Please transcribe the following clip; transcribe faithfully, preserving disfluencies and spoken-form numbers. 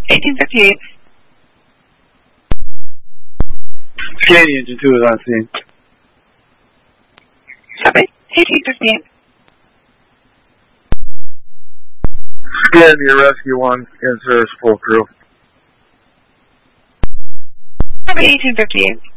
eighteen fifty-eight. Scanning engine two is on scene. Copy. eighteen fifty-eight. Scan your rescue one in service full crew. Copy. eighteen fifty-eight.